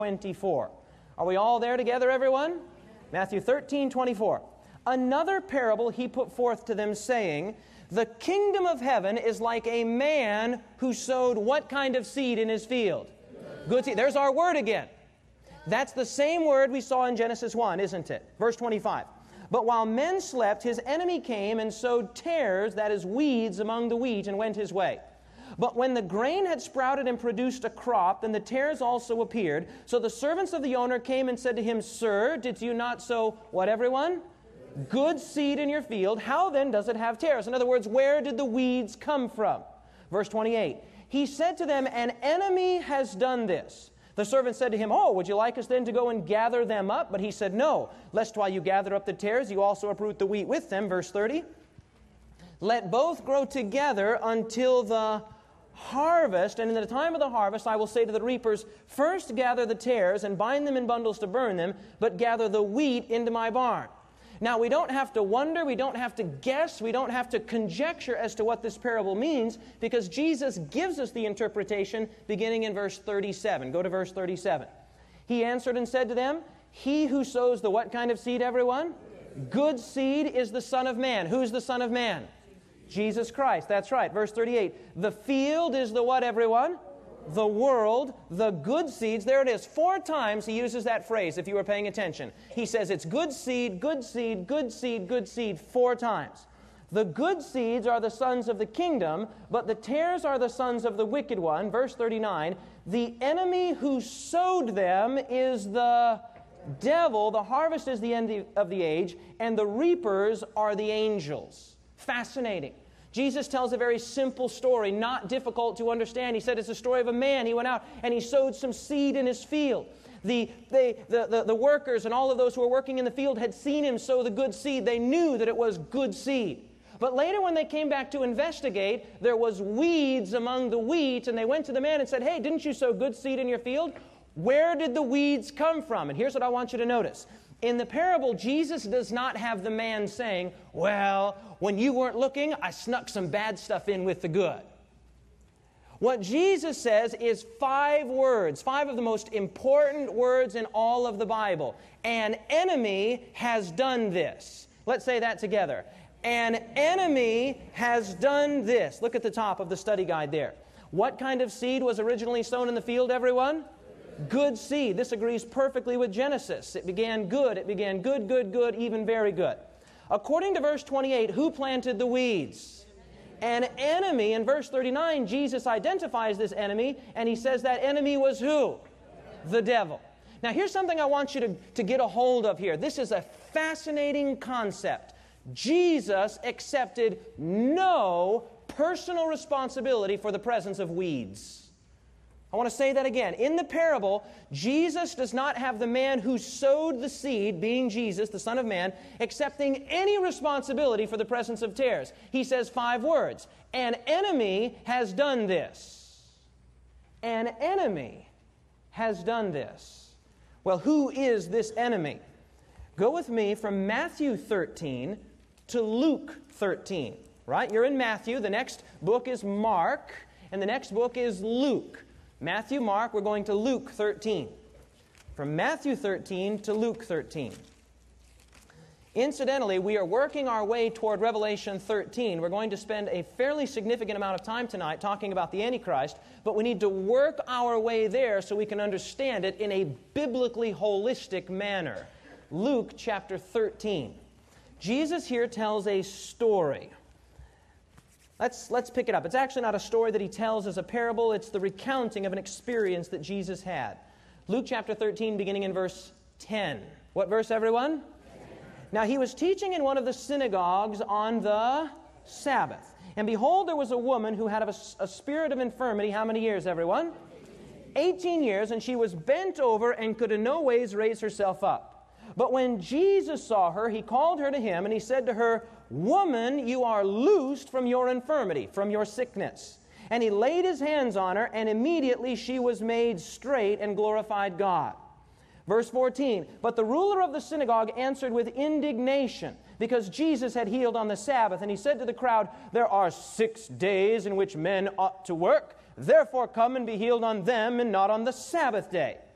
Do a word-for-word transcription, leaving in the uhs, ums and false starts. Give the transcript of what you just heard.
twenty-four. Are we all there together, everyone? Matthew thirteen, twenty-four. Another parable he put forth to them, saying, the kingdom of heaven is like a man who sowed what kind of seed in his field? Good seed. There's our word again. That's the same word we saw in Genesis one, isn't it? Verse twenty-five. But while men slept, his enemy came and sowed tares, that is, weeds, among the wheat, and went his way. But when the grain had sprouted and produced a crop, then the tares also appeared. So the servants of the owner came and said to him, Sir, did you not sow, what, everyone? Good seed in your field. How then does it have tares? In other words, where did the weeds come from? Verse twenty-eight. He said to them, An enemy has done this. The servant said to him, Oh, would you like us then to go and gather them up? But he said, No, lest while you gather up the tares, you also uproot the wheat with them. Verse thirty. Let both grow together until the harvest, and in the time of the harvest I will say to the reapers, First gather the tares and bind them in bundles to burn them, but gather the wheat into my barn. Now, we don't have to wonder, we don't have to guess, we don't have to conjecture as to what this parable means, because Jesus gives us the interpretation beginning in verse thirty-seven. Go to verse thirty-seven. He answered and said to them, He who sows the what kind of seed, everyone? Good seed is the Son of Man. Who's the Son of Man? Jesus Christ. That's right. Verse thirty-eight. The field is the what, everyone? The world, the good seeds. There it is. Four times he uses that phrase, if you were paying attention. He says it's good seed, good seed, good seed, good seed, four times. The good seeds are the sons of the kingdom, but the tares are the sons of the wicked one. Verse thirty-nine. The enemy who sowed them is the devil. The harvest is the end of the age, and the reapers are the angels. Fascinating. Jesus tells a very simple story, not difficult to understand. He said it's a story of a man. He went out and he sowed some seed in his field. The, they, the, the, the workers and all of those who were working in the field had seen him sow the good seed. They knew that it was good seed. But later when they came back to investigate, there was weeds among the wheat, and they went to the man and said, Hey, didn't you sow good seed in your field? Where did the weeds come from? And here's what I want you to notice. In the parable, Jesus does not have the man saying, Well, when you weren't looking, I snuck some bad stuff in with the good. What Jesus says is five words, five of the most important words in all of the Bible. An enemy has done this. Let's say that together. An enemy has done this. Look at the top of the study guide there. What kind of seed was originally sown in the field, everyone? Good seed. This agrees perfectly with Genesis. It began good. It began good, good, good, even very good. According to verse twenty-eight, who planted the weeds? An enemy. In verse thirty-nine, Jesus identifies this enemy, and he says that enemy was who? The devil. Now, here's something I want you to, to get a hold of here. This is a fascinating concept. Jesus accepted no personal responsibility for the presence of weeds. I want to say that again. In the parable, Jesus does not have the man who sowed the seed, being Jesus, the Son of Man, accepting any responsibility for the presence of tares. He says five words. An enemy has done this. An enemy has done this. Well, who is this enemy? Go with me from Matthew thirteen to Luke thirteen. Right? You're in Matthew. The next book is Mark, and the next book is Luke. Matthew, Mark, we're going to Luke thirteen. From Matthew thirteen to Luke thirteen. Incidentally, we are working our way toward Revelation thirteen. We're going to spend a fairly significant amount of time tonight talking about the Antichrist, but we need to work our way there so we can understand it in a biblically holistic manner. Luke chapter thirteen. Jesus here tells a story. Let's, let's pick it up. It's actually not a story that he tells as a parable. It's the recounting of an experience that Jesus had. Luke chapter thirteen, beginning in verse ten. What verse, everyone? Now he was teaching in one of the synagogues on the Sabbath. And behold, there was a woman who had a, a spirit of infirmity. How many years, everyone? Eighteen years, and she was bent over and could in no ways raise herself up. But when Jesus saw her, he called her to him, and he said to her, Woman, you are loosed from your infirmity, from your sickness. And he laid his hands on her, and immediately she was made straight and glorified God. Verse fourteen, But the ruler of the synagogue answered with indignation, because Jesus had healed on the Sabbath. And he said to the crowd, There are six days in which men ought to work. Therefore come and be healed on them, and not on the Sabbath day.